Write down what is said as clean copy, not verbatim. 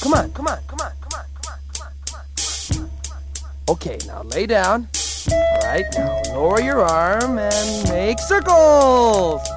Come on, come on, come on, come on, come on, come on, come on, come on. Okay, now lay down. All right, now lower your arm and make circles.